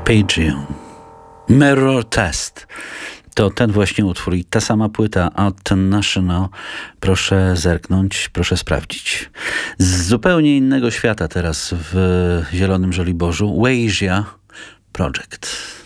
Arpeggio. Mirror Test. To ten właśnie utwór i ta sama płyta Out National. Proszę zerknąć, proszę sprawdzić. Z zupełnie innego świata teraz w Zielonym Żoliborzu. Wasia Project.